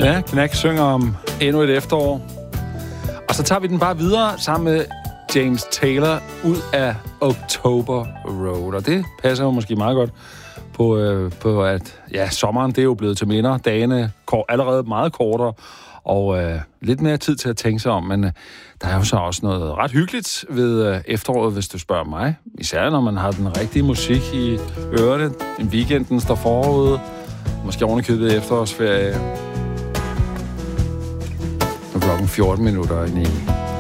Ja, Knack synger om endnu et efterår. Og så tager vi den bare videre sammen med James Taylor ud af October Road. Og det passer jo måske meget godt på at ja, sommeren det er jo blevet til minder. Dagene allerede meget kortere og lidt mere tid til at tænke sig om. Men der er jo så også noget ret hyggeligt ved efteråret, hvis du spørger mig. Især når man har den rigtige musik i ørerne. En weekenden står forude. Måske ovenikøbet efterårsferie. Nu er klokken 14 minutter ind i